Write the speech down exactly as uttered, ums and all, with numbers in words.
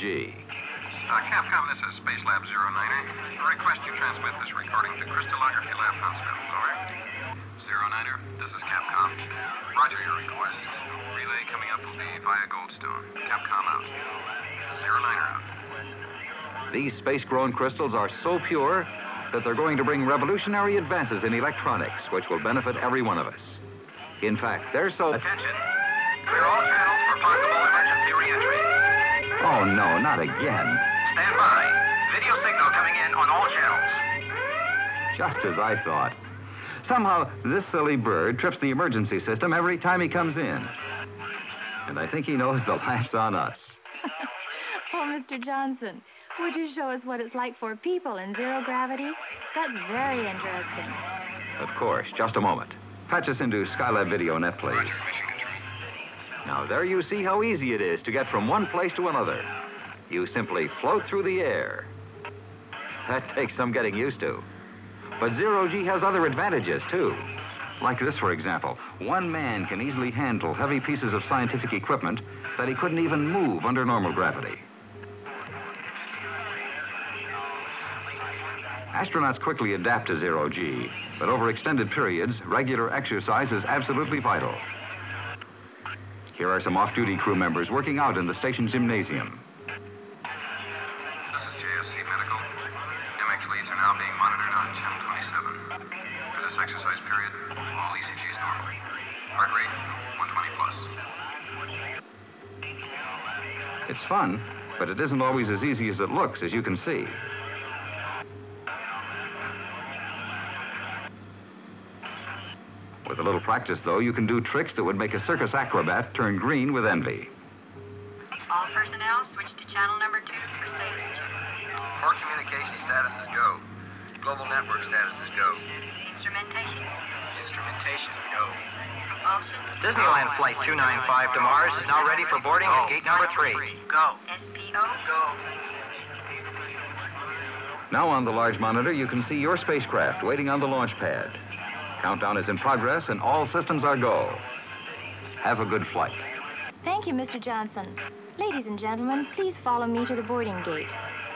G. Uh, Capcom, this is Space Lab zero niner. I request you transmit this recording to Crystallography Lab Huntsville. Over. zero niner, this is Capcom. Roger your request. Relay coming up will be via Goldstone. Capcom out. zero niner out. These space-grown crystals are so pure that they're going to bring revolutionary advances in electronics, which will benefit every one of us. In fact, they're so... Attention. Clear all channels for possible emergency re-entry. Oh, no, not again. Stand by. Video signal coming in on all channels. Just as I thought. Somehow, this silly bird trips the emergency system every time he comes in. And I think he knows the laugh's on us. Oh, Mister Johnson, would you show us what it's like for people in zero gravity? That's very interesting. Of course. Just a moment. Patch us into Skylab Video Net, please. Roger, mission control. Now, there you see how easy it is to get from one place to another. You simply float through the air. That takes some getting used to. But zero-G has other advantages, too. Like this, for example. One man can easily handle heavy pieces of scientific equipment that he couldn't even move under normal gravity. Astronauts quickly adapt to zero-G, but over extended periods, regular exercise is absolutely vital. Here are some off-duty crew members working out in the station gymnasium. This is J S C Medical. M X leads are now being monitored on channel twenty-seven. For this exercise period, all E C Gs normal. Heart rate, one twenty plus. It's fun, but it isn't always as easy as it looks, as you can see. With a little practice, though, you can do tricks that would make a circus acrobat turn green with envy. All personnel, switch to channel number two for status check. Port communication status is go. Global network status is go. Instrumentation. Instrumentation, go. Propulsion. Disneyland Flight two ninety-five to Mars is now ready for boarding at gate number three. Go. S P O. Go. Now on the large monitor, you can see your spacecraft waiting on the launch pad. Countdown is in progress, and all systems are go. Have a good flight. Thank you, Mister Johnson. Ladies and gentlemen, please follow me to the boarding gate.